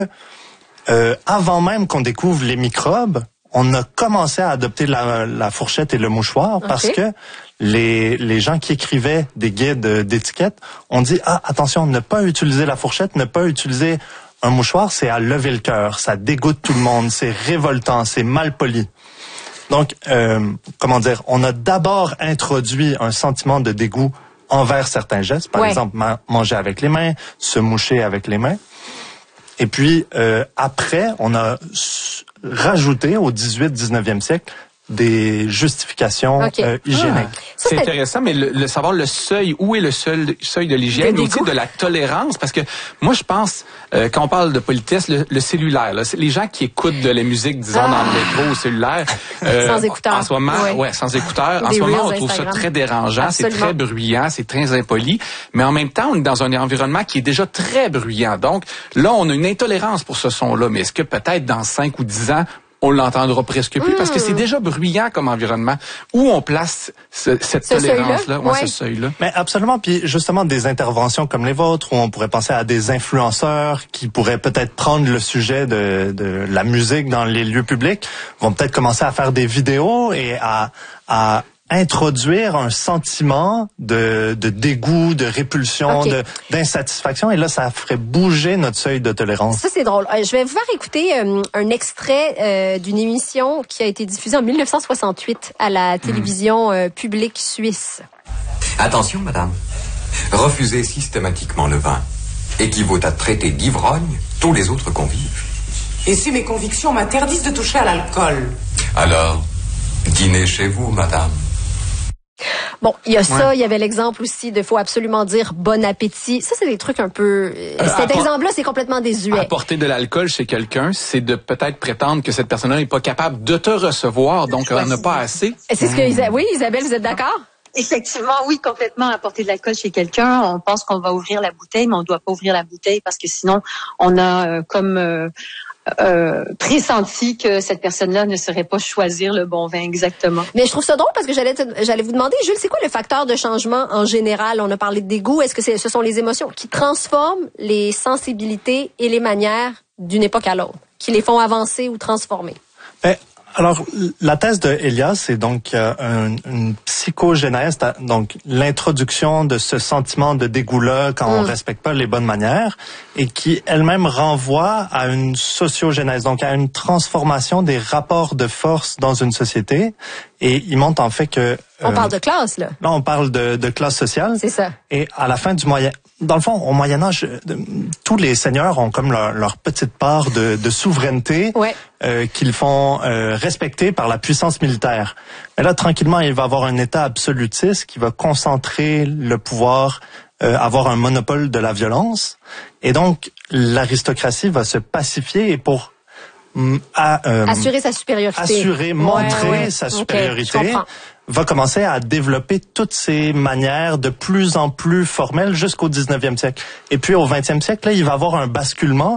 Avant même qu'on découvre les microbes, on a commencé à adopter la fourchette et le mouchoir parce que les gens qui écrivaient des guides d'étiquette ont dit attention, ne pas utiliser la fourchette, ne pas utiliser un mouchoir, c'est à lever le cœur, ça dégoûte tout le monde, c'est révoltant, c'est mal poli. Donc, on a d'abord introduit un sentiment de dégoût envers certains gestes, par exemple manger avec les mains, se moucher avec les mains. Et puis, après, on a rajouté au 19e siècle des justifications hygiéniques. C'est intéressant, mais le savoir le seuil, où est le seuil de l'hygiène, aussi de la tolérance, parce que moi je pense, quand on parle de politesse, le cellulaire, là, les gens qui écoutent de la musique, disons, dans le métro au cellulaire, sans écouteurs. En ce moment, sans écouteurs, en ce moment on trouve ça très dérangeant, c'est très bruyant, c'est très impoli, mais en même temps on est dans un environnement qui est déjà très bruyant, donc là on a une intolérance pour ce son-là, mais est-ce que peut-être dans 5 ou 10 ans, on l'entendra presque plus parce que c'est déjà bruyant comme environnement. Où on place cette tolérance-là, ce seuil-là? Mais absolument. Puis justement, des interventions comme les vôtres, où on pourrait penser à des influenceurs qui pourraient peut-être prendre le sujet de la musique dans les lieux publics, vont peut-être commencer à faire des vidéos et à introduire un sentiment de dégoût, de répulsion, d'insatisfaction. Et là, ça ferait bouger notre seuil de tolérance. Ça, c'est drôle. Je vais vous faire écouter un extrait d'une émission qui a été diffusée en 1968 à la télévision publique suisse. Attention, madame. Refuser systématiquement le vin équivaut à traiter d'ivrogne tous les autres convives. Et si mes convictions m'interdisent de toucher à l'alcool? Alors, dînez chez vous, madame. Bon, il y a ça, il y avait l'exemple aussi de faut absolument dire bon appétit. Ça, c'est des trucs un peu... Cet exemple-là, c'est complètement désuet. Apporter de l'alcool chez quelqu'un, c'est de peut-être prétendre que cette personne-là n'est pas capable de te recevoir, donc elle n'a pas assez. C'est ce que oui, Isabelle, vous êtes d'accord? Effectivement, oui, complètement. Apporter de l'alcool chez quelqu'un, on pense qu'on va ouvrir la bouteille, mais on ne doit pas ouvrir la bouteille parce que sinon, on a pressenti que cette personne-là ne saurait pas choisir le bon vin exactement. Mais je trouve ça drôle parce que j'allais vous demander, Jules, c'est quoi le facteur de changement en général? On a parlé de dégoût. Est-ce que ce sont les émotions qui transforment les sensibilités et les manières d'une époque à l'autre, qui les font avancer ou transformer? Alors, la thèse de Elias, c'est donc une psychogénèse, donc l'introduction de ce sentiment de dégoût-là quand on respecte pas les bonnes manières, et qui elle-même renvoie à une sociogénèse, donc à une transformation des rapports de force dans une société. Et il montre en fait que... on parle de classe, là. Là, on parle de classe sociale. C'est ça. Et à la fin du dans le fond, au Moyen-Âge, tous les seigneurs ont comme leur petite part de souveraineté qu'ils font respecter par la puissance militaire. Mais là, tranquillement, il va y avoir un État absolutiste qui va concentrer le pouvoir, avoir un monopole de la violence. Et donc, l'aristocratie va se pacifier et pour assurer sa supériorité. Montrer sa supériorité, va commencer à développer toutes ces manières de plus en plus formelles jusqu'au 19e siècle. Et puis au 20e siècle, là, il va y avoir un basculement.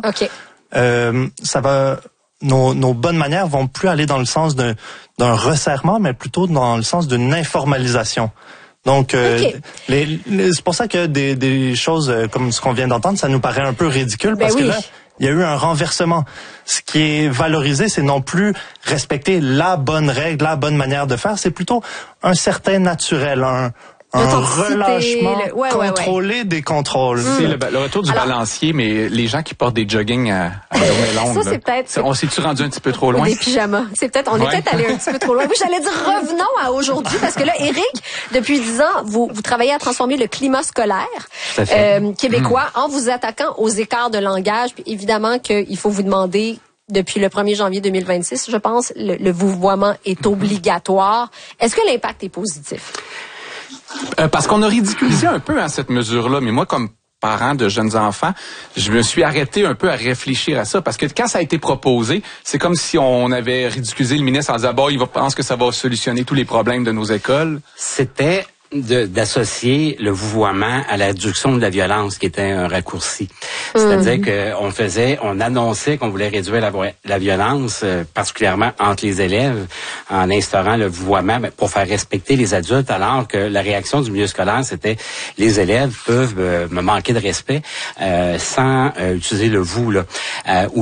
Nos bonnes manières vont plus aller dans le sens d'un resserrement, mais plutôt dans le sens d'une informalisation. Donc, c'est pour ça que des choses comme ce qu'on vient d'entendre, ça nous paraît un peu ridicule parce que là, il y a eu un renversement. Ce qui est valorisé, c'est non plus respecter la bonne règle, la bonne manière de faire, c'est plutôt un certain naturel, un relâchement contrôlé des contrôles. C'est le retour du balancier, mais les gens qui portent des jogging à journée longue, ça, c'est peut-être... On s'est-tu rendu un petit peu trop loin? Des pyjamas. On est peut-être allé un petit peu trop loin. Oui, j'allais dire revenons à aujourd'hui, parce que là, Éric, depuis 10 ans, vous travaillez à transformer le climat scolaire québécois en vous attaquant aux écarts de langage. Puis évidemment qu'il faut vous demander... Depuis le 1er janvier 2026, je pense, le vouvoiement est obligatoire. Est-ce que l'impact est positif? Parce qu'on a ridiculisé un peu cette mesure-là, mais moi, comme parent de jeunes enfants, je me suis arrêté un peu à réfléchir à ça, parce que quand ça a été proposé, c'est comme si on avait ridiculisé le ministre en disant, il pense que ça va solutionner tous les problèmes de nos écoles. C'était d'associer le vouvoiement à la réduction de la violence, qui était un raccourci. C'est-à-dire on annonçait qu'on voulait réduire la violence, particulièrement entre les élèves, en instaurant le vouvoiement pour faire respecter les adultes, alors que la réaction du milieu scolaire, c'était les élèves peuvent me manquer de respect sans utiliser le vous, là.